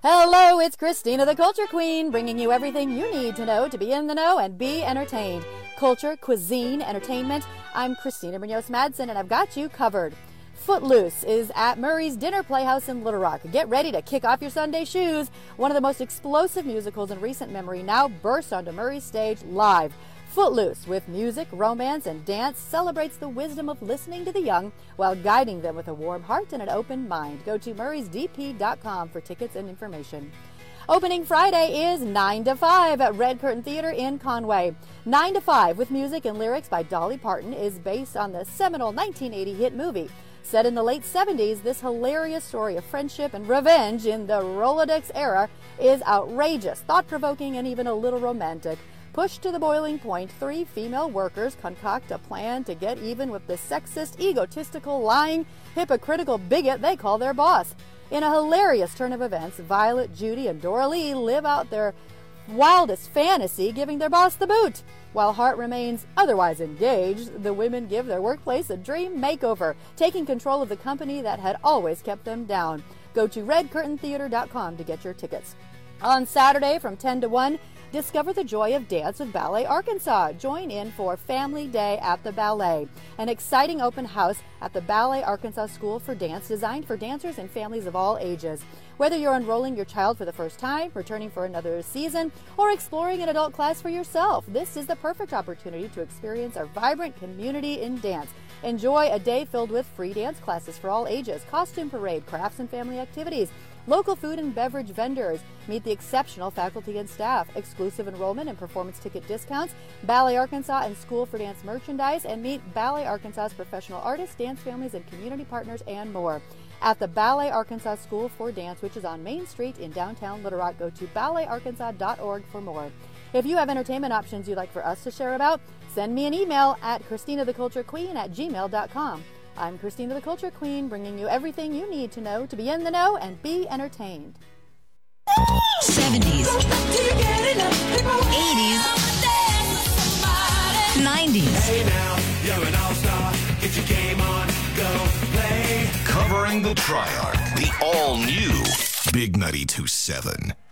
Hello, it's Christina the Culture Queen, bringing you everything you need to know to be in the know and be entertained. Culture, cuisine, entertainment. I'm Christina Munoz-Madsen, and I've got you covered. Footloose is at Murray's Dinner Playhouse in Little Rock. Get ready to kick off your Sunday shoes. One of the most explosive musicals in recent memory now bursts onto Murray's stage live. Footloose, with music, romance, and dance, celebrates the wisdom of listening to the young while guiding them with a warm heart and an open mind. Go to murraysdp.com for tickets and information. Opening Friday is 9 to 5 at Red Curtain Theater in Conway. 9 to 5, with music and lyrics by Dolly Parton, is based on the seminal 1980 hit movie. Set in the late 70s, this hilarious story of friendship and revenge in the Rolodex era is outrageous, thought-provoking, and even a little romantic. Pushed to the boiling point, 3 female workers concoct a plan to get even with the sexist, egotistical, lying, hypocritical bigot they call their boss. In a hilarious turn of events, Violet, Judy, and Dora Lee live out their wildest fantasy, giving their boss the boot. While Hart remains otherwise engaged, the women give their workplace a dream makeover, taking control of the company that had always kept them down. Go to redcurtaintheater.com to get your tickets. On Saturday from 10 to 1, discover the joy of dance with Ballet Arkansas. Join in for Family Day at the Ballet, an exciting open house at the Ballet Arkansas School for Dance designed for dancers and families of all ages. Whether you're enrolling your child for the first time, returning for another season, or exploring an adult class for yourself, this is the perfect opportunity to experience our vibrant community in dance. Enjoy a day filled with free dance classes for all ages, costume parade, crafts and family activities, local food and beverage vendors, meet the exceptional faculty and staff, exclusive enrollment and performance ticket discounts, Ballet Arkansas and School for Dance merchandise, and meet Ballet Arkansas's professional artists, dance families, and community partners, and more. At the Ballet Arkansas School for Dance, which is on Main Street in downtown Little Rock, go to balletarkansas.org for more. If you have entertainment options you'd like for us to share about, send me an email at christinatheculturequeen@gmail.com. I'm Christina the Culture Queen, bringing you everything you need to know to be in the know and be entertained. 70s, 80s, 90s. Hey now, you're an all-star. Get your game on, go play. Covering the Triarch, the all-new Big 92.7.